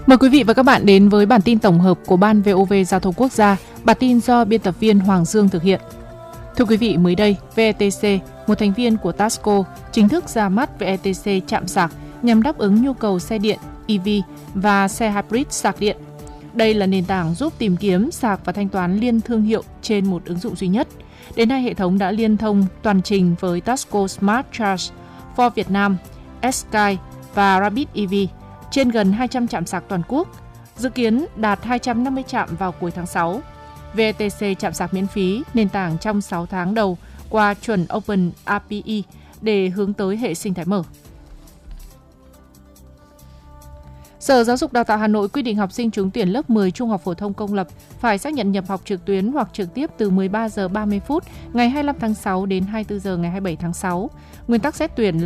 Mời quý vị và các bạn đến với bản tin tổng hợp của Ban VOV Giao thông Quốc gia. Bản tin do biên tập viên Hoàng Dương thực hiện. Thưa quý vị, mới đây, VETC, một thành viên của Tasco, chính thức ra mắt VETC chạm sạc nhằm đáp ứng nhu cầu xe điện, EV và xe hybrid sạc điện. Đây là nền tảng giúp tìm kiếm, sạc và thanh toán liên thương hiệu trên một ứng dụng duy nhất. Đến nay, hệ thống đã liên thông toàn trình với Tasco Smart Charge, Ford Việt Nam, Sky và Rapid EV trên gần 200 trạm sạc toàn quốc, dự kiến đạt 250 trạm vào cuối tháng 6. VETC chạm sạc miễn phí nền tảng trong 6 tháng đầu qua chuẩn Open API để hướng tới hệ sinh thái mở. Sở Giáo dục Đào tạo Hà Nội quy định học sinh trúng tuyển lớp 10 trung học phổ thông công lập phải xác nhận nhập học trực tuyến hoặc trực tiếp từ 13 giờ 30 phút ngày 25 tháng 6 đến 24 giờ ngày 27 tháng 6. Nguyên tắc xét tuyển